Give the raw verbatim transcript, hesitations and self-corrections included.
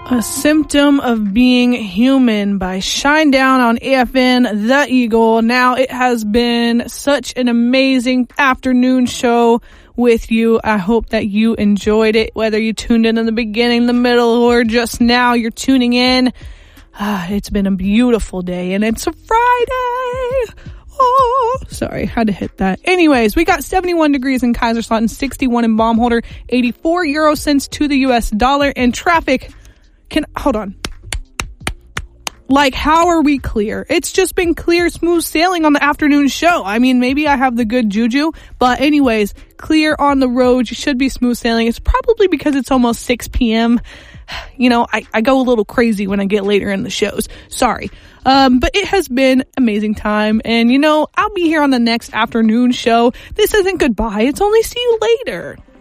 A Symptom of Being Human by Shinedown on A F N The Eagle. Now, it has been such an amazing afternoon show with you. I hope that you enjoyed it, whether you tuned in in the beginning, the middle, or just now you're tuning in. Ah, it's been a beautiful day, and it's a Friday. Oh, sorry, had to hit that. Anyways, we got seventy-one degrees in Kaiserslautern, sixty-one in Baumholder, eighty-four euro cents to the U S dollar, and traffic... Can, hold on. Like, how are we clear? It's just been clear, smooth sailing on the afternoon show. I mean, maybe I have the good juju, but anyways, clear on the road. You should be smooth sailing. It's probably because it's almost six p.m. You know, I, I go a little crazy when I get later in the shows. Sorry. Um, but it has been amazing time. And, you know, I'll be here on the next afternoon show. This isn't goodbye. It's only see you later.